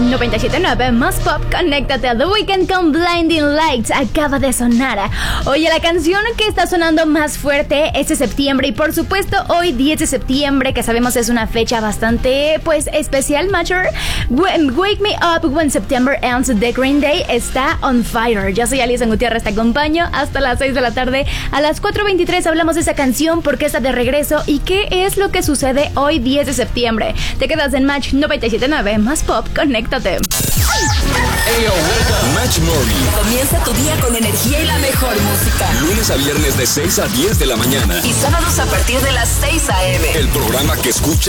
97.9 más pop, conéctate a The Weeknd con Blinding Lights. Acaba de sonar. Oye, la canción que está sonando más fuerte este septiembre, y por supuesto hoy 10 de septiembre, que sabemos es una fecha bastante pues especial, Mature. Wake Me Up When September Ends, The Green Day, está on fire. Yo soy Alison Gutiérrez, te acompaño hasta las 6 de la tarde. A las 4:23 hablamos de esa canción, porque está de regreso y qué es lo que sucede hoy 10 de septiembre. Te quedas en Match 97.9 más pop, conéctate. Hey, Match Morning. Comienza tu día con energía y la mejor música. Lunes a viernes de 6 a 10 de la mañana. Y sábados a partir de las 6 a.m. El programa que escuchas